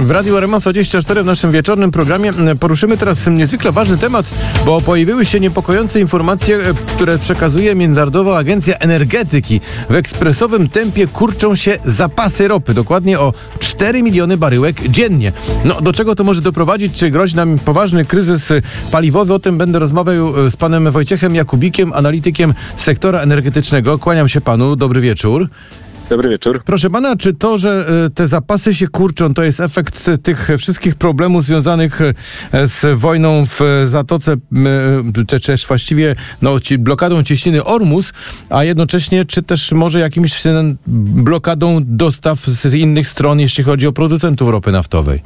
W Radiu RMF24 w naszym wieczornym programie poruszymy teraz niezwykle ważny temat, bo pojawiły się niepokojące informacje, które przekazuje Międzynarodowa Agencja Energetyki. W ekspresowym tempie kurczą się zapasy ropy, dokładnie o 4 miliony baryłek dziennie. No, do czego to może doprowadzić? Czy grozi nam poważny kryzys paliwowy? O tym będę rozmawiał z panem Wojciechem Jakubikiem, analitykiem sektora energetycznego. Kłaniam się panu, dobry wieczór. Dobry wieczór. Proszę pana, czy to, że te zapasy się kurczą, to jest efekt tych wszystkich problemów związanych z wojną w Zatoce, czy też właściwie blokadą cieśniny Ormus, a jednocześnie czy też może jakimś blokadą dostaw z innych stron, jeśli chodzi o producentów ropy naftowej?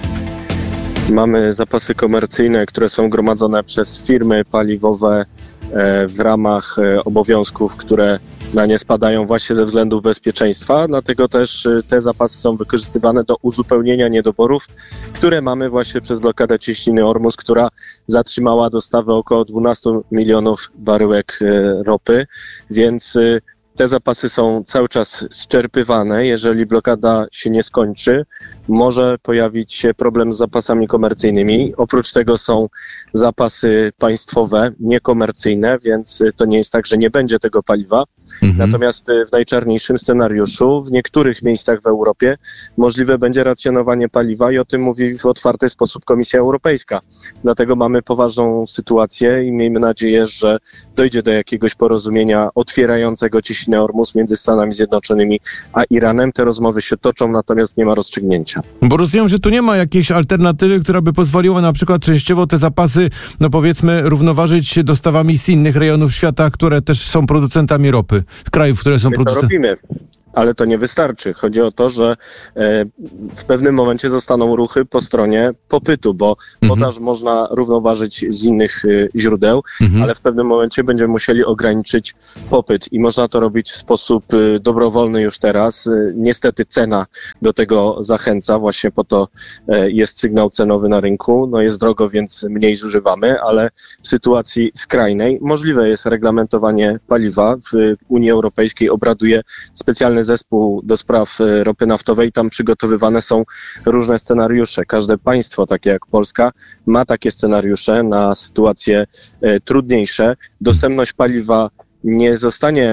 Mamy zapasy komercyjne, które są gromadzone przez firmy paliwowe w ramach obowiązków, które na nie spadają właśnie ze względów bezpieczeństwa, dlatego też te zapasy są wykorzystywane do uzupełnienia niedoborów, które mamy właśnie przez blokadę cieśniny Ormus, która zatrzymała dostawę około 12 milionów baryłek ropy, więc te zapasy są cały czas zczerpywane. Jeżeli blokada się nie skończy, może pojawić się problem z zapasami komercyjnymi. Oprócz tego są zapasy państwowe, niekomercyjne, więc to nie jest tak, że nie będzie tego paliwa. Natomiast w najczarniejszym scenariuszu w niektórych miejscach w Europie możliwe będzie racjonowanie paliwa i o tym mówi w otwarty sposób Komisja Europejska. Dlatego mamy poważną sytuację i miejmy nadzieję, że dojdzie do jakiegoś porozumienia otwierającego cieśninę Ormus między Stanami Zjednoczonymi a Iranem. Te rozmowy się toczą, natomiast nie ma rozstrzygnięcia. Bo rozumiem, że tu nie ma jakiejś alternatywy, która by pozwoliła na przykład częściowo te zapasy, powiedzmy, równoważyć dostawami z innych rejonów świata, które też są producentami ropy, z krajów, które są producentami. To robimy. Ale to nie wystarczy. Chodzi o to, że w pewnym momencie zostaną ruchy po stronie popytu, bo podaż można równoważyć z innych źródeł, ale w pewnym momencie będziemy musieli ograniczyć popyt i można to robić w sposób dobrowolny już teraz. Niestety cena do tego zachęca, właśnie po to jest sygnał cenowy na rynku. No jest drogo, więc mniej zużywamy, ale w sytuacji skrajnej możliwe jest reglamentowanie paliwa. W Unii Europejskiej obraduje specjalny zespół do spraw ropy naftowej. Tam przygotowywane są różne scenariusze. Każde państwo, takie jak Polska, ma takie scenariusze na sytuacje trudniejsze. Dostępność paliwa nie zostanie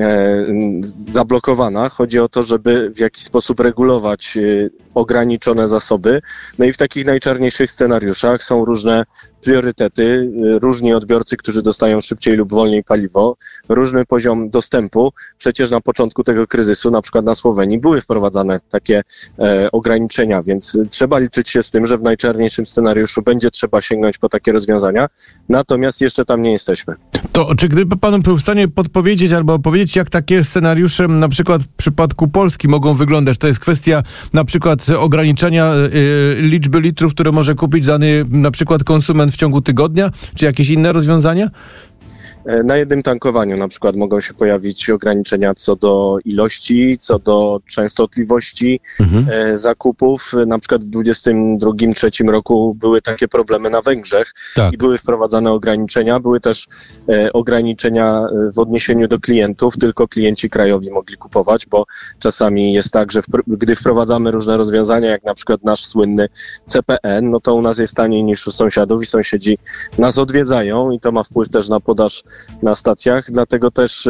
zablokowana. Chodzi o to, żeby w jakiś sposób regulować ograniczone zasoby. No i w takich najczarniejszych scenariuszach są różne priorytety, różni odbiorcy, którzy dostają szybciej lub wolniej paliwo, różny poziom dostępu. Przecież na początku tego kryzysu, na przykład na Słowenii, były wprowadzane takie ograniczenia, więc trzeba liczyć się z tym, że w najczarniejszym scenariuszu będzie trzeba sięgnąć po takie rozwiązania, natomiast jeszcze tam nie jesteśmy. To czy gdyby pan był w stanie podpowiedzieć albo opowiedzieć, jak takie scenariusze na przykład w przypadku Polski mogą wyglądać? To jest kwestia na przykład ograniczenia liczby litrów, które może kupić dany na przykład konsument w ciągu tygodnia, czy jakieś inne rozwiązania? Na jednym tankowaniu na przykład mogą się pojawić ograniczenia co do ilości, co do częstotliwości zakupów. Na przykład w 2022-2023 roku były takie problemy na Węgrzech i były wprowadzane ograniczenia. Były też ograniczenia w odniesieniu do klientów. Tylko klienci krajowi mogli kupować, bo czasami jest tak, że gdy wprowadzamy różne rozwiązania, jak na przykład nasz słynny CPN, no to u nas jest taniej niż u sąsiadów i sąsiedzi nas odwiedzają i to ma wpływ też na podaż na stacjach, dlatego też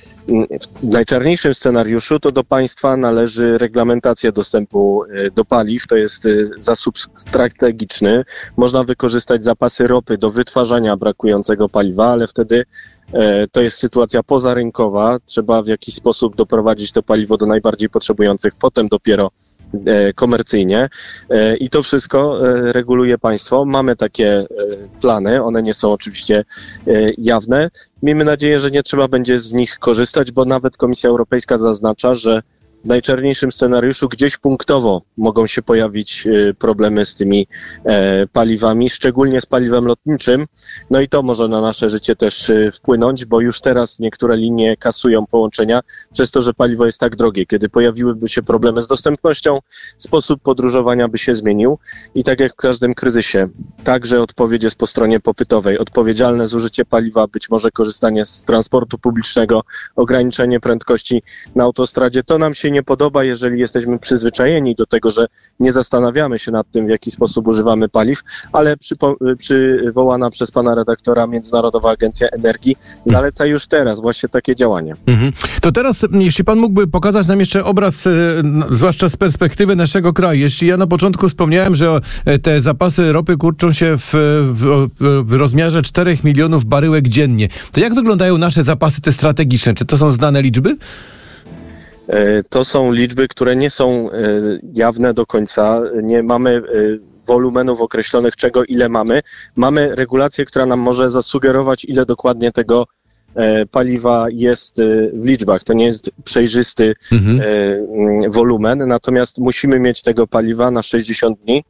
w najczarniejszym scenariuszu to do państwa należy reglamentacja dostępu do paliw, to jest zasób strategiczny. Można wykorzystać zapasy ropy do wytwarzania brakującego paliwa, ale wtedy to jest sytuacja pozarynkowa. Trzeba w jakiś sposób doprowadzić to paliwo do najbardziej potrzebujących, potem dopiero komercyjnie i to wszystko reguluje państwo. Mamy takie plany, one nie są oczywiście jawne. Miejmy nadzieję, że nie trzeba będzie z nich korzystać, bo nawet Komisja Europejska zaznacza, że w najczarniejszym scenariuszu gdzieś punktowo mogą się pojawić problemy z tymi paliwami, szczególnie z paliwem lotniczym. No i to może na nasze życie też wpłynąć, bo już teraz niektóre linie kasują połączenia przez to, że paliwo jest tak drogie. Kiedy pojawiłyby się problemy z dostępnością, sposób podróżowania by się zmienił i tak jak w każdym kryzysie, także odpowiedź jest po stronie popytowej. Odpowiedzialne zużycie paliwa, być może korzystanie z transportu publicznego, ograniczenie prędkości na autostradzie, to nam się się nie podoba, jeżeli jesteśmy przyzwyczajeni do tego, że nie zastanawiamy się nad tym, w jaki sposób używamy paliw, ale przywołana przez pana redaktora Międzynarodowa Agencja Energii zaleca już teraz właśnie takie działania. To teraz, jeśli pan mógłby pokazać nam jeszcze obraz, zwłaszcza z perspektywy naszego kraju. Jeśli ja na początku wspomniałem, że te zapasy ropy kurczą się w rozmiarze 4 milionów baryłek dziennie, to jak wyglądają nasze zapasy te strategiczne? Czy to są znane liczby? To są liczby, które nie są jawne do końca. Nie mamy wolumenów określonych, czego ile mamy. Mamy regulację, która nam może zasugerować, ile dokładnie tego paliwa jest w liczbach. To nie jest przejrzysty wolumen, natomiast musimy mieć tego paliwa na 60 dni.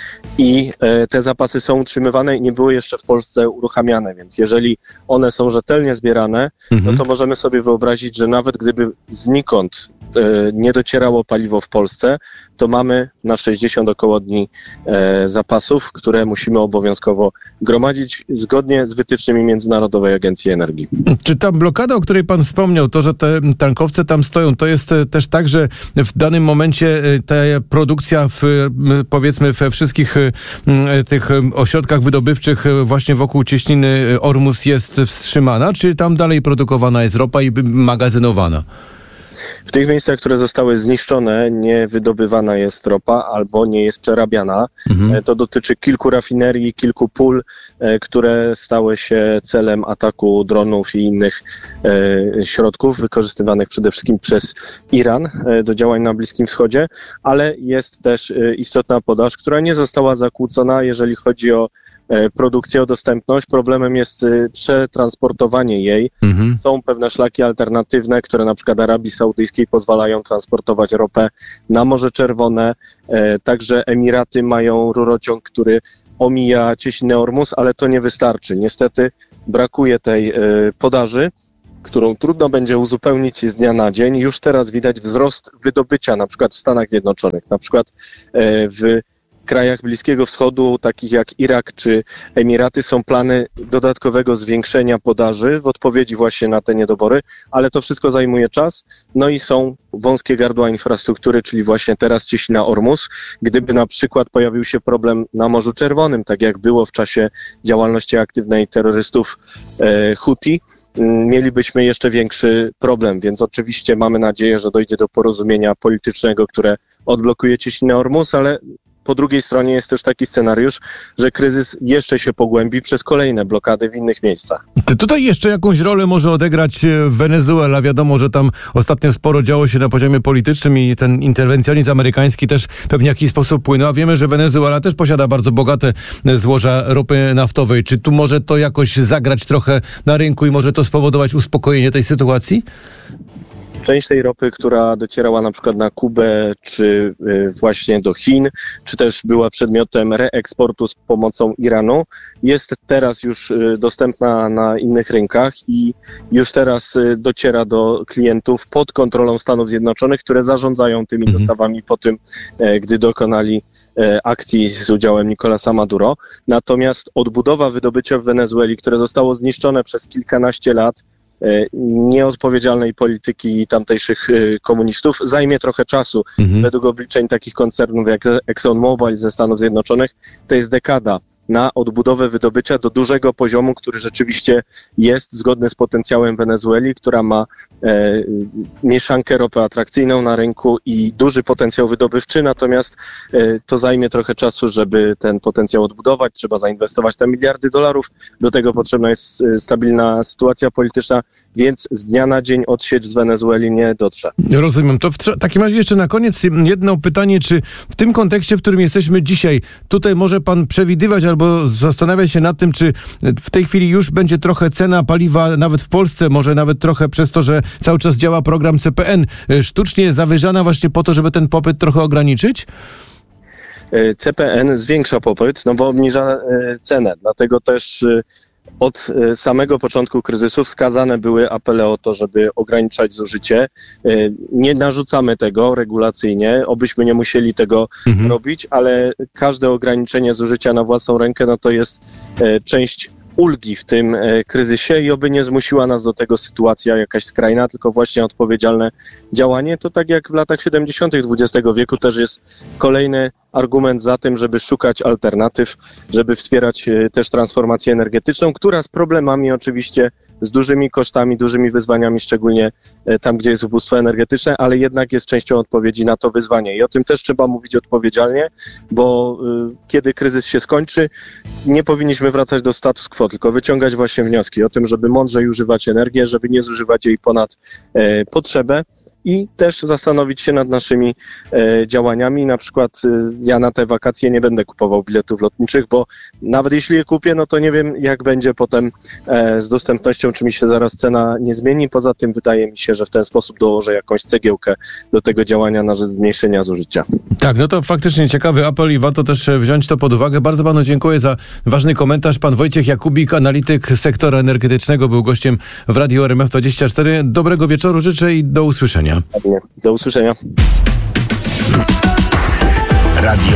I te zapasy są utrzymywane i nie były jeszcze w Polsce uruchamiane, więc jeżeli one są rzetelnie zbierane, no to możemy sobie wyobrazić, że nawet gdyby znikąd nie docierało paliwo w Polsce, to mamy na 60 około dni zapasów, które musimy obowiązkowo gromadzić zgodnie z wytycznymi Międzynarodowej Agencji Energii. Czy ta blokada, o której pan wspomniał, to, że te tankowce tam stoją, to jest też tak, że w danym momencie ta produkcja powiedzmy we wszystkich tych ośrodkach wydobywczych właśnie wokół cieśniny Ormus jest wstrzymana, czy tam dalej produkowana jest ropa i magazynowana? W tych miejscach, które zostały zniszczone, nie wydobywana jest ropa albo nie jest przerabiana. To dotyczy kilku rafinerii, kilku pól, które stały się celem ataku dronów i innych środków wykorzystywanych przede wszystkim przez Iran do działań na Bliskim Wschodzie, ale jest też istotna podaż, która nie została zakłócona, jeżeli chodzi o produkcję, o dostępność. Problemem jest przetransportowanie jej. Są pewne szlaki alternatywne, które na przykład Arabii Saudyjskiej pozwalają transportować ropę na Morze Czerwone. Także Emiraty mają rurociąg, który omija cieśninę Ormus, ale to nie wystarczy. Niestety brakuje tej podaży, którą trudno będzie uzupełnić z dnia na dzień. Już teraz widać wzrost wydobycia, na przykład w Stanach Zjednoczonych, na przykład w krajach Bliskiego Wschodu, takich jak Irak czy Emiraty, są plany dodatkowego zwiększenia podaży w odpowiedzi właśnie na te niedobory, ale to wszystko zajmuje czas. No i są wąskie gardła infrastruktury, czyli właśnie teraz cieśnina Ormus. Gdyby na przykład pojawił się problem na Morzu Czerwonym, tak jak było w czasie działalności aktywnej terrorystów Huti, mielibyśmy jeszcze większy problem, więc oczywiście mamy nadzieję, że dojdzie do porozumienia politycznego, które odblokuje cieśninę Ormus, ale po drugiej stronie jest też taki scenariusz, że kryzys jeszcze się pogłębi przez kolejne blokady w innych miejscach. Tutaj jeszcze jakąś rolę może odegrać Wenezuela. Wiadomo, że tam ostatnio sporo działo się na poziomie politycznym i ten interwencjonizm amerykański też pewnie w jakiś sposób płynął. A wiemy, że Wenezuela też posiada bardzo bogate złoża ropy naftowej. Czy tu może to jakoś zagrać trochę na rynku i może to spowodować uspokojenie tej sytuacji? Część tej ropy, która docierała na przykład na Kubę, czy właśnie do Chin, czy też była przedmiotem reeksportu z pomocą Iranu, jest teraz już dostępna na innych rynkach i już teraz dociera do klientów pod kontrolą Stanów Zjednoczonych, które zarządzają tymi dostawami po tym, gdy dokonali akcji z udziałem Nicolasa Maduro. Natomiast odbudowa wydobycia w Wenezueli, które zostało zniszczone przez kilkanaście lat, nieodpowiedzialnej polityki tamtejszych komunistów, zajmie trochę czasu. Według obliczeń takich koncernów jak ExxonMobil ze Stanów Zjednoczonych to jest dekada na odbudowę wydobycia do dużego poziomu, który rzeczywiście jest zgodny z potencjałem Wenezueli, która ma mieszankę ropy atrakcyjną na rynku i duży potencjał wydobywczy, natomiast to zajmie trochę czasu, żeby ten potencjał odbudować. Trzeba zainwestować te miliardy dolarów. Do tego potrzebna jest stabilna sytuacja polityczna, więc z dnia na dzień odsiecz z Wenezueli nie dotrze. Rozumiem. To w takim razie jeszcze na koniec jedno pytanie, czy w tym kontekście, w którym jesteśmy dzisiaj, tutaj może pan przewidywać albo zastanawiać się nad tym, czy w tej chwili już będzie trochę cena paliwa nawet w Polsce, może nawet trochę przez to, że cały czas działa program CPN, sztucznie zawyżana właśnie po to, żeby ten popyt trochę ograniczyć? CPN zwiększa popyt, no bo obniża cenę, dlatego też od samego początku kryzysu wskazane były apele o to, żeby ograniczać zużycie. Nie narzucamy tego regulacyjnie, obyśmy nie musieli tego robić, ale każde ograniczenie zużycia na własną rękę, no to jest część ulgi w tym kryzysie i oby nie zmusiła nas do tego sytuacja jakaś skrajna, tylko właśnie odpowiedzialne działanie. To tak jak w latach 70. XX wieku też jest kolejny argument za tym, żeby szukać alternatyw, żeby wspierać też transformację energetyczną, która z problemami oczywiście, z dużymi kosztami, dużymi wyzwaniami, szczególnie tam, gdzie jest ubóstwo energetyczne, ale jednak jest częścią odpowiedzi na to wyzwanie. I o tym też trzeba mówić odpowiedzialnie, bo kiedy kryzys się skończy, nie powinniśmy wracać do status quo, tylko wyciągać właśnie wnioski o tym, żeby mądrzej używać energii, żeby nie zużywać jej ponad potrzebę. I też zastanowić się nad naszymi działaniami. Na przykład ja na te wakacje nie będę kupował biletów lotniczych, bo nawet jeśli je kupię, no to nie wiem, jak będzie potem z dostępnością, czy mi się zaraz cena nie zmieni. Poza tym wydaje mi się, że w ten sposób dołożę jakąś cegiełkę do tego działania na rzecz zmniejszenia zużycia. Tak, no to faktycznie ciekawy apel i warto też wziąć to pod uwagę. Bardzo panu dziękuję za ważny komentarz. Pan Wojciech Jakubik, analityk sektora energetycznego, był gościem w Radiu RMF24. Dobrego wieczoru życzę i do usłyszenia. Do usłyszenia.